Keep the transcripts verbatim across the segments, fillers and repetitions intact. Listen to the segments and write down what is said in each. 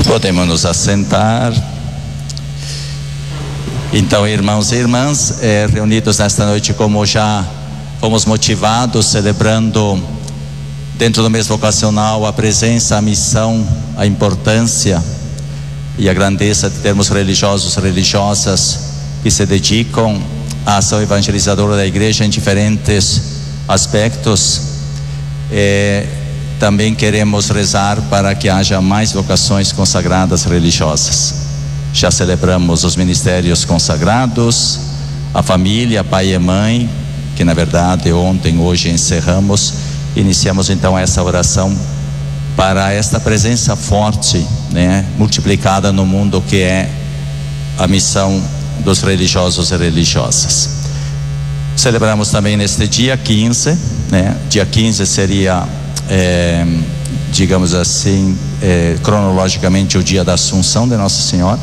Podemos nos assentar. Então, irmãos e irmãs, eh, reunidos nesta noite, como já fomos motivados, celebrando dentro do mês vocacional a presença, a missão, a importância e a grandeza de termos religiosos e religiosas que se dedicam à ação evangelizadora da igreja em diferentes aspectos. Eh, também queremos rezar para que haja mais vocações consagradas religiosas. Já celebramos os ministérios consagrados, a família, pai e mãe, que na verdade ontem, hoje encerramos. Iniciamos então essa oração para esta presença forte, né, multiplicada no mundo, que é a missão dos religiosos e religiosas. Celebramos também neste dia quinze, né? Dia quinze seria, é, digamos assim, é, cronologicamente o dia da Assunção de Nossa Senhora,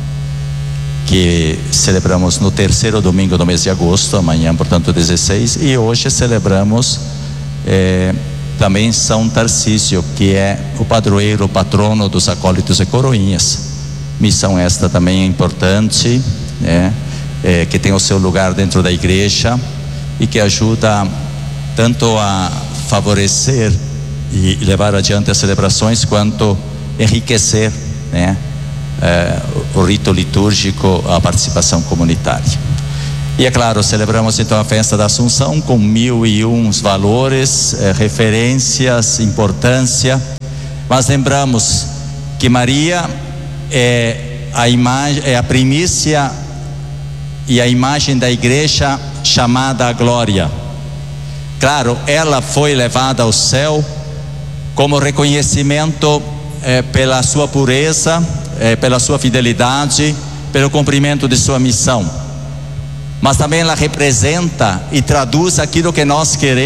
que celebramos no terceiro domingo do mês de agosto, amanhã, portanto, dezesseis, e hoje celebramos é, também São Tarcísio, que é o padroeiro, o patrono dos acólitos e coroinhas. Missão esta também é importante, né? É, que tem o seu lugar dentro da igreja e que ajuda tanto a favorecer e levar adiante as celebrações, quanto enriquecer, né, é, o rito litúrgico, a participação comunitária. E é claro, celebramos então a festa da Assunção com mil e uns valores, é, referências, importância, mas lembramos que Maria é a imagem, é a primícia e a imagem da igreja chamada à glória. Claro, ela foi levada ao céu como reconhecimento eh, pela sua pureza, eh, pela sua fidelidade, pelo cumprimento de sua missão. Mas também ela representa e traduz aquilo que nós queremos